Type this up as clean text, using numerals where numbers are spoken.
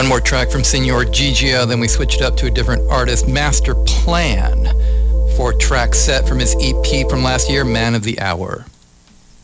One more track from Senor Gigio, then we switched up to a different artist, Master Plan, for track set from his EP from last year, Man of the Hour.